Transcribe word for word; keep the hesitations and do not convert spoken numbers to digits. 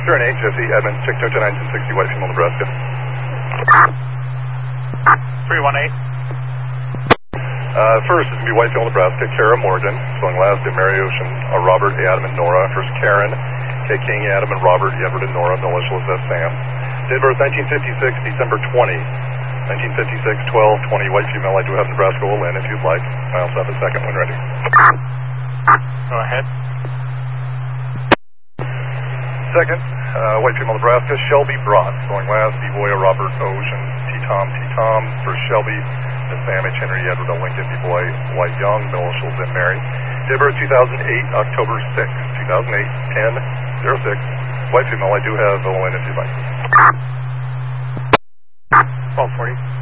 Turn eight, Jesse, Edmund, six two two nineteen sixty, White Female, Nebraska. three one eight. Uh, first is going to be White Female, Nebraska, Kara Morgan. Going last in Mary Ocean, uh, Robert, Adam, and Nora. First Karen, K. King, Adam, and Robert, Everett, and Nora. Middle initial is S. Sam. Date of birth nineteen fifty-six, December twentieth. nineteen fifty-six, twelve twenty, White Female. I do have Nebraska will in if you'd like. I also have a second one ready. Go ahead. Second, uh, White Female, Nebraska, Shelby Brock. Going last, B-Boy, Robert Ocean, T-Tom, T-Tom. First Shelby, Miss Sam H. Henry, Edward L. Lincoln, B-Boy, White Young, middle initials in Mary. Date of birth two thousand eight, October sixth, two thousand eight, ten oh six. White Female, I do have O N if you'd like. twelve forty.